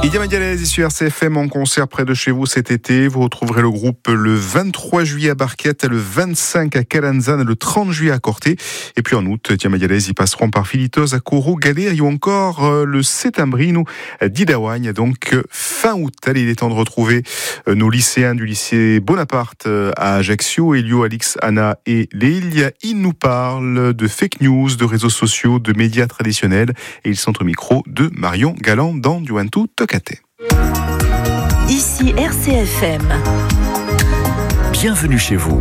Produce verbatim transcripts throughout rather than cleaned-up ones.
Idia Medialès sur R C F M en concert près de chez vous cet été. Vous retrouverez le groupe le vingt-trois juillet à Barquette, le vingt-cinq à Calanzane, le trente juillet à Corté. Et puis en août, Idia Medialès, ils passeront par Filitoz, à Corot, Galère ou encore euh, le Sétambrino d'Idawagne. Donc euh, fin août. Allez, il est temps de retrouver euh, nos lycéens du lycée Bonaparte euh, à Ajaccio, Elio, Alix, Anna et Lélia. Ils nous parlent de fake news, de réseaux sociaux, de médias traditionnels. Et ils sont au micro de Marion Galland dans Duantou Tocate. Ici R C F M. Bienvenue chez vous.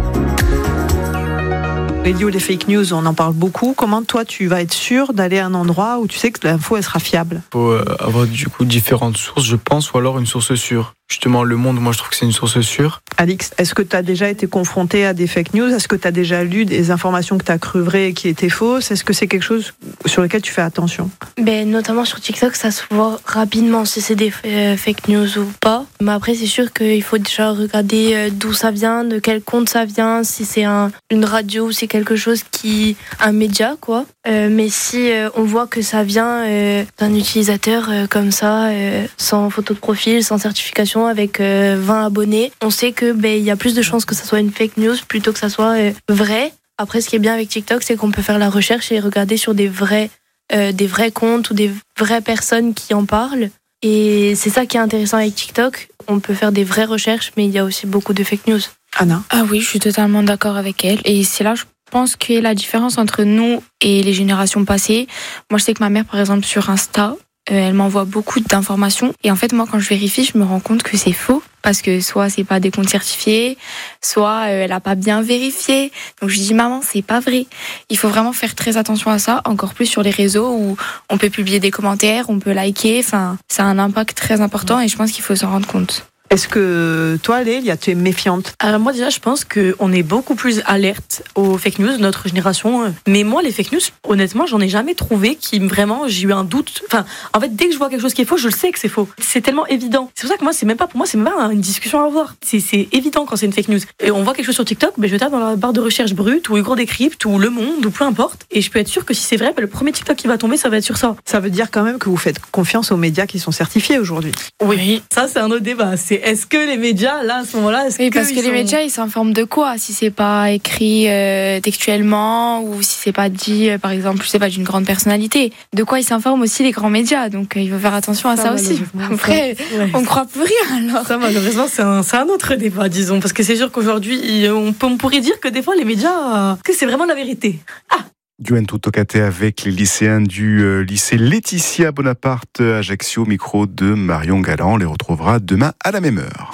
Radio, les fake news, on en parle beaucoup. Comment toi tu vas être sûr d'aller à un endroit où tu sais que l'info elle sera fiable? Il faut avoir du coup différentes sources, je pense, ou alors une source sûre. Justement, Le Monde, moi je trouve que c'est une source sûre. Alix, est-ce que tu as déjà été confronté à des fake news? Est-ce que tu as déjà lu des informations que tu as cru vraies et qui étaient fausses? Est-ce que c'est quelque chose sur lequel tu fais attention? Ben, notamment sur TikTok, ça se voit rapidement si c'est des euh, fake news ou pas. Mais après, c'est sûr qu'il faut déjà regarder euh, d'où ça vient, de quel compte ça vient, si c'est un, une radio ou c'est quelque chose qui... un média, quoi. Euh, mais si euh, on voit que ça vient euh, d'un utilisateur euh, comme ça, euh, sans photo de profil, sans certification, avec euh, vingt abonnés, on sait que ben, y a plus de chances que ça soit une fake news plutôt que ça soit euh, vrai. Après, ce qui est bien avec TikTok, c'est qu'on peut faire la recherche et regarder sur des vrais, euh, des vrais comptes ou des vraies personnes qui en parlent. Et c'est ça qui est intéressant avec TikTok. On peut faire des vraies recherches, mais il y a aussi beaucoup de fake news. Anna? Ah oui, je suis totalement d'accord avec elle. Et c'est là, je pense que la différence entre nous et les générations passées. Moi, je sais que ma mère, par exemple, sur Insta, euh, elle m'envoie beaucoup d'informations. Et en fait, moi, quand je vérifie, je me rends compte que c'est faux. Parce que soit c'est pas des comptes certifiés, soit euh, elle a pas bien vérifié. Donc je dis, maman, c'est pas vrai. Il faut vraiment faire très attention à ça, encore plus sur les réseaux où on peut publier des commentaires, on peut liker. Enfin, ça a un impact très important et je pense qu'il faut s'en rendre compte. Est-ce que toi, Lélia, tu es méfiante? Alors moi déjà, je pense qu'on est beaucoup plus alerte aux fake news, notre génération. Mais moi, les fake news, honnêtement, j'en ai jamais trouvé qui vraiment, j'ai eu un doute. Enfin, en fait, dès que je vois quelque chose qui est faux, je le sais que c'est faux. C'est tellement évident. C'est pour ça que moi, c'est même pas pour moi, c'est même pas une discussion à avoir. C'est, c'est évident quand c'est une fake news. Et on voit quelque chose sur TikTok, ben je tape dans la barre de recherche brute ou Hugo Décrypte ou Le Monde ou peu importe. Et je peux être sûre que si c'est vrai, ben le premier TikTok qui va tomber, ça va être sur ça. Ça veut dire quand même que vous faites confiance aux médias qui sont certifiés aujourd'hui. Oui, ça c'est un autre débat. C'est est-ce que les médias, là, à ce moment-là, est-ce oui, que parce que les sont... médias, ils s'informent de quoi? Si c'est pas écrit euh, textuellement ou si c'est pas dit, euh, par exemple, je sais pas, d'une grande personnalité. De quoi ils s'informent aussi les grands médias? Donc, euh, il faut faire attention à ça, ça aussi. Après, ça, ouais. On ne croit plus rien, alors. Ça, malheureusement, c'est un, c'est un autre débat, disons. Parce que c'est sûr qu'aujourd'hui, on, on pourrait dire que des fois, les médias, que c'est vraiment la vérité. Ah! Duantou Tocate avec les lycéens du euh, lycée Laetitia Bonaparte Ajaccio, micro de Marion Galland. On les retrouvera demain à la même heure.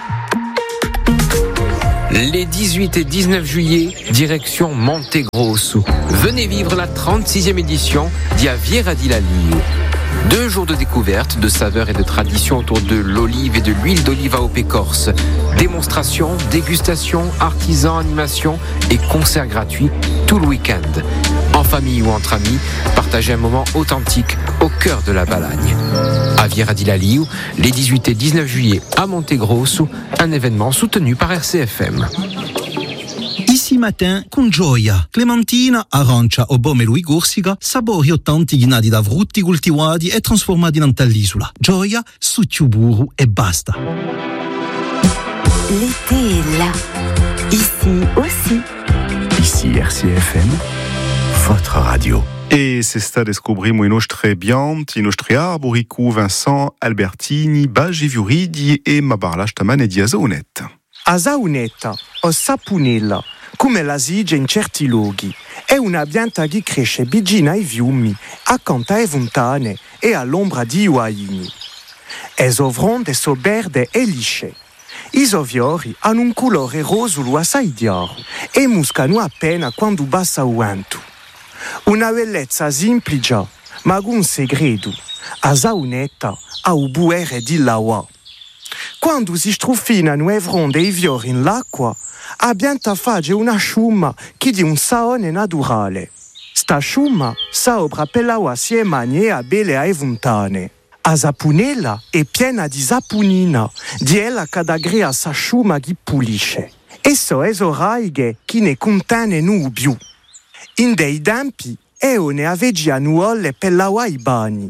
Les dix-huit et dix-neuf juillet, direction Montegrosso. Venez vivre la trente-sixième édition d'Aviera di Laliu. Deux jours de découverte, de saveurs et de traditions autour de l'olive et de l'huile d'olive à O P Corse. Démonstrations, dégustations, artisans, animations et concerts gratuits tout le week-end. En famille ou entre amis, partagez un moment authentique au cœur de la Balagne. Aviera di Laliu, les dix-huit et dix-neuf juillet à Montegrosso, un événement soutenu par R C F M. Ici matin, con gioia, clementina, arancia o pomelo e corsica, sapori ottanti ghinati da frutti coltivati e trasformati in all'isola. Gioia, succio burro e basta. L'été est là. Ici aussi. Ici R C F M, votre radio. E se sta descobrimo i nostri bianti, i nostri arbori cu Vincent Albertini, Baggi Viuridi e Mabarla stamane di Asaunetta. Asaunetta, o sapunella, come la sige in certi luoghi, è una pianta che cresce vicino ai fiumi, accanto ai fontane e all'ombra di uaini. È sovrante, so verde e lisce. I suoi fiori hanno un colore rosolo assai chiaro e muscano appena quando passa il vento. Una bellezza semplice, ma con un segreto. Asaunetta ha un buere di lawa. Quando si struffinano e fronde i fiori in l'acqua, a pianta fa una sciumma che di un saone naturale. Sta sciumma sopra per l'acqua si emane a belle ai fontane. A sapunella è piena di sapunina, di ella che aggrea sa sciumma che pulisce. Esso è sorraighe che ne contiene nu più. In dei tempi, eo ne aveggia nuolle per l'acqua ai bagni.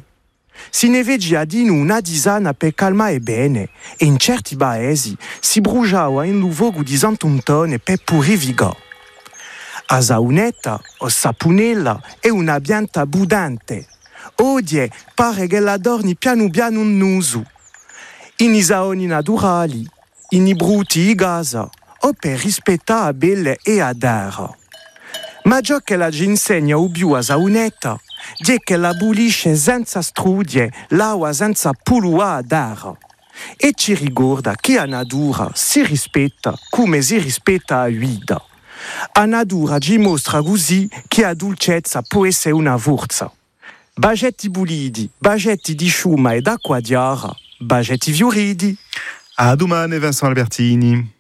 Si ne vedi a dinu una disana per calmare bene, e in certi paesi si bruciava in luogo di Sant'Antone per purificare. A Saunetta, o Sapunella, è una pianta budante. Odie pare che la dorni piano piano un nuso. In i saoni naturali, in i bruti i gasa, o per rispettare a belle e a dara. Ma ciò che la ci insegna o più a Saunetta, è che la pulisce senza strudie, l'acqua senza pulua dara. E ci ricorda che a natura si rispetta come si rispetta a vita. A natura ci mostra così che a dolcezza può essere una forza. Bagetti puliti, bagetti di sciuma e d'acqua chiara, bagetti fioriti. A domani, Vincent Albertini.